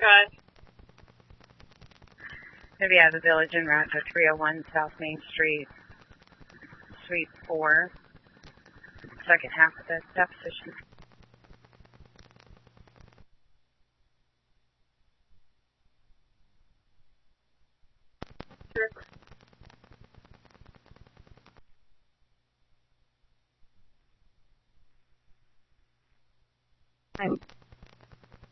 Good. Maybe I have a village en route to 301 South Main Street, Suite 4, second half of the deposition.